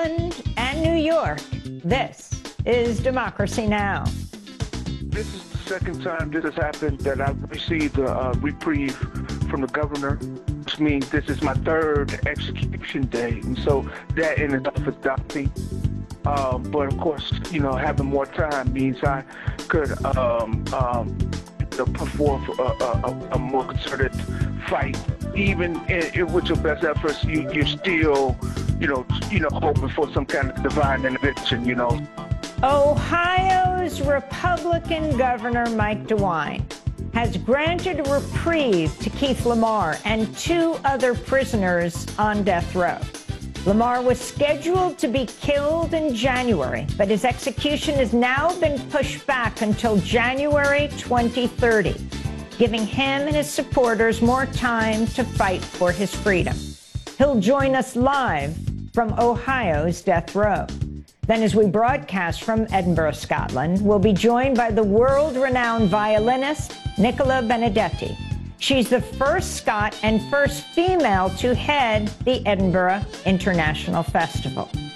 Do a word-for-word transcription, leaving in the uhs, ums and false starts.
Scotland, and New York. This is Democracy Now! This is the second time this has happened that I've received a, a reprieve from the governor, which means this is my third execution day. And so that in itself is daunting. Um, but of course, you know, having more time means I could um, um, you know, put forth a, a, a more concerted fight. Even in, in with your best efforts, you, you're still, you know, you know, hoping for some kind of divine intervention, you know. Ohio's Republican Governor Mike DeWine has granted a reprieve to Keith Lamar and two other prisoners on death row. Lamar was scheduled to be killed in January, but his execution has now been pushed back until January twenty thirty, giving him and his supporters more time to fight for his freedom. He'll join us live from Ohio's death row. Then, as we broadcast from Edinburgh, Scotland, we'll be joined by the world-renowned violinist Nicola Benedetti. She's the first Scot and first female to head the Edinburgh International Festival.